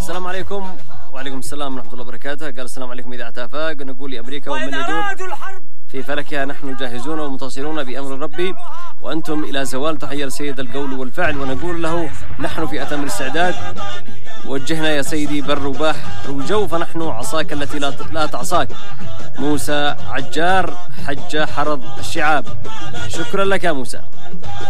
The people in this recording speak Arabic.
السلام عليكم. وعليكم السلام ورحمة الله وبركاته. قال السلام عليكم إذاعة آفاق. نقول لأمريكا ومن يدور في فلكها نحن جاهزون ومنتصرون بأمر ربي، وأنتم إلى زوال تحير سيد القول والفعل، ونقول له نحن في أتم الاستعداد. وجهنا يا سيدي بر وبحر وجو، فنحن عصاك التي لا تعصاك. موسى عجار حج حرض الشعاب. شكرا لك يا موسى.